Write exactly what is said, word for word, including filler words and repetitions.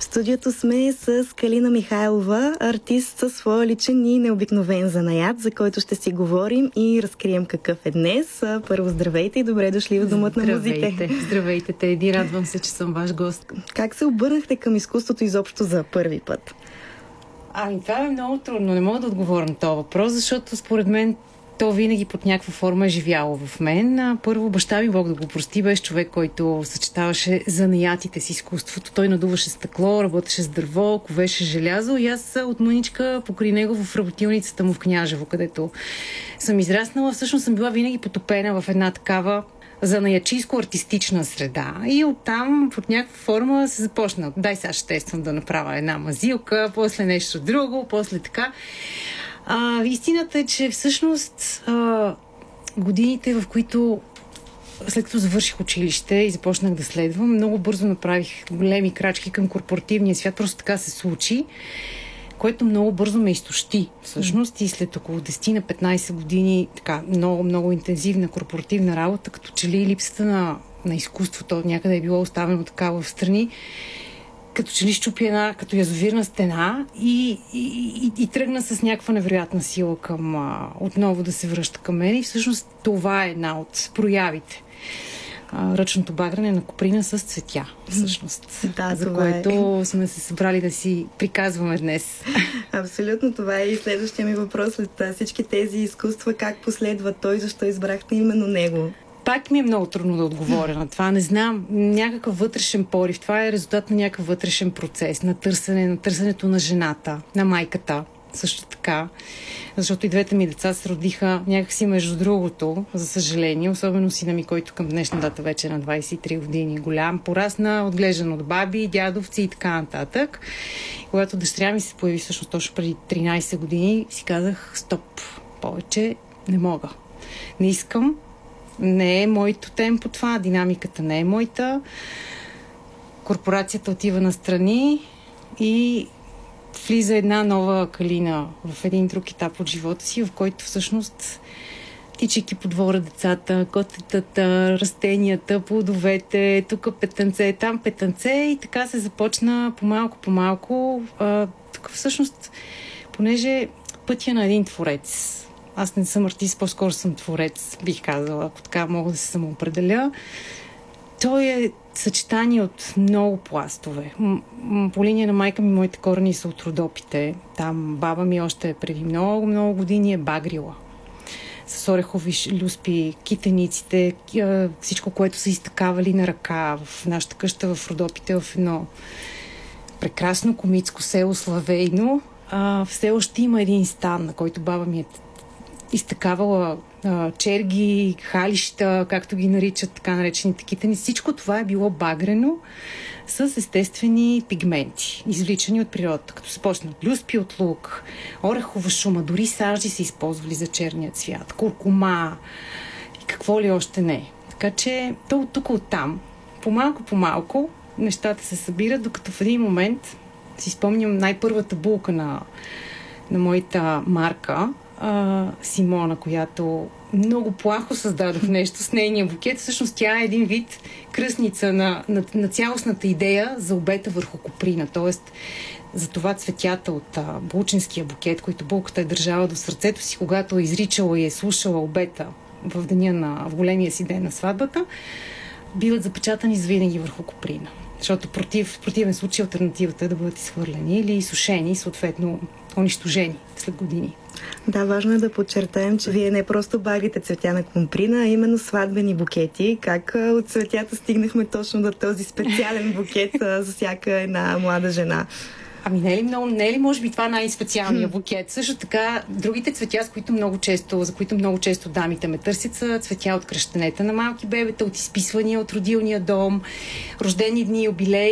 студиото сме с Калина Михайлова, артист със своя личен и необикновен занаят, за който ще си говорим и разкрием какъв е днес. Първо, здравейте и добре дошли в Домът на музите. Здравейте, здравейте, Теди, радвам се, че съм ваш гост. Как се обърнахте към изкуството изобщо за първи път? Ами, това е много трудно. Не мога да отговоря на този въпрос, защото според мен то винаги под някаква форма е живяло в мен. Първо, баща ми, Бог да го прости, беше човек, който съчетаваше занаятите с изкуството. Той надуваше стъкло, работеше с дърво, ковеше желязо и аз от мъничка покрай него в работилницата му в Княжево, където съм израснала. Всъщност съм била винаги потопена в една такава занаячийско-артистична среда. И оттам под някаква форма се започна. Дай сега ще тествам да направя една мазилка, после нещо друго, после така. А, истината е, че всъщност а, годините, в които след като завърших училище и започнах да следвам, много бързо направих големи крачки към корпоративния свят. Просто така се случи, което много бързо ме изтощи всъщност. И след около десет на петнайсет години така много, много интензивна корпоративна работа, като че ли липсата на, на изкуството някъде е било оставено така в страни, като че ли щупи една като язовирна стена и, и, и, и тръгна с някаква невероятна сила към а, отново да се връща към мен. И всъщност това е една от проявите. А, ръчното багрене на коприна с цветя, всъщност. Да, за това което е. сме се събрали да си приказваме днес. Абсолютно, това е и следващия ми въпрос след всички тези изкуства. Как последва той? Защо избрахте именно него? Пак ми е много трудно да отговоря на това. Не знам, някакъв вътрешен порив. Това е резултат на някакъв вътрешен процес, на търсене, на търсенето на жената, на майката. Също така. Защото и двете ми деца се родиха някакси между другото, за съжаление. Особено сина ми, който към днешна дата вече е на двайсет и три години голям. Порасна, отглеждан от баби, дядовци и така нататък. И когато дъщеря ми се появи всъщност точно преди тринайсет години, си казах, стоп, повече не мога. Не искам. Не е моето темпо това, динамиката не е моята. Корпорацията отива настрани и влиза една нова Калина в един друг етап от живота си, в който всъщност тичайки по двора децата, котетата, растенията, плодовете, тук петънце, там петънце и така се започна по-малко, по-малко. А, тук всъщност, понеже пътя на един творец. Аз не съм артист, по-скоро съм творец, бих казала, ако така мога да се самоопределя. Той е съчетание от много пластове. М- по линия на майка ми, моите корени са от Родопите. Там баба ми още преди много, много години е багрила. С орехови люспи, китениците, всичко, което са изтъкавали на ръка в нашата къща в Родопите, в едно прекрасно комитско село Славейно. А, все още има един стан, на който баба ми е изтъкавала а, черги, халища, както ги наричат, така наречените китани. Всичко това е било багрено с естествени пигменти, извличани от природата, като се почна от люспи от лук, орехова шума, дори сажи са използвали за черния цвят, куркума и какво ли още не. Така че то от тук оттам, по-малко-по-малко, нещата се събират, докато в един момент си спомням най-първата булка на, на моята марка, Uh, Симона, която много плахо създадох нещо с нейния букет. Всъщност тя е един вид кръстница на, на, на цялостната идея за обета върху коприна. Тоест за това цветята от uh, булчинския букет, който булката е държала до сърцето си, когато е изричала и е слушала обета в деня на в големия си ден на сватбата, биват запечатани завинаги върху коприна. Защото против, в противен случай алтернативата е да бъдат изхвърлени или изсушени, съответно унищожени след години. Да, важно е да подчертаем, че вие не просто багите цветя на коприна, а именно сватбени букети. Как от цветята стигнахме точно до този специален букет за всяка една млада жена? Ами не е ли, много, не е ли може би това най-специалният букет? Също така, другите цветя, с които много често, за които много често дамите ме търсят, са цветя от кръщенета на малки бебета, от изписвания от родилния дом, рождени дни, юбилеи.